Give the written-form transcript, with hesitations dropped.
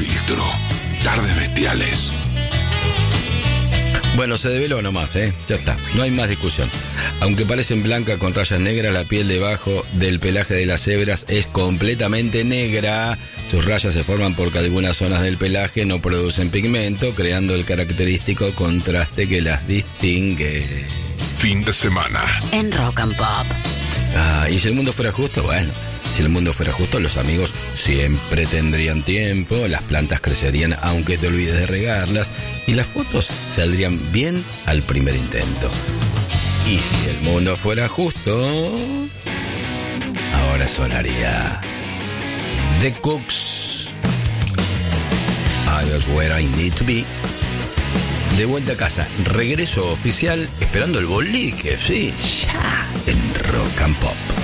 filtro. Tardes bestiales. Bueno, se develó nomás, ya está, no hay más discusión. Aunque parecen blancas con rayas negras, la piel debajo del pelaje de las cebras es completamente negra. Sus rayas se forman porque algunas zonas del pelaje no producen pigmento, creando el característico contraste que las distingue. Fin de semana en Rock and Pop. ¿Y si el mundo fuera justo? Bueno, si el mundo fuera justo, los amigos siempre tendrían tiempo, las plantas crecerían aunque te olvides de regarlas y las fotos saldrían bien al primer intento. Y si el mundo fuera justo, ahora sonaría The Cooks, I was where I need to be. De vuelta a casa, regreso oficial, esperando el boliche, sí, ya en Rock and Pop.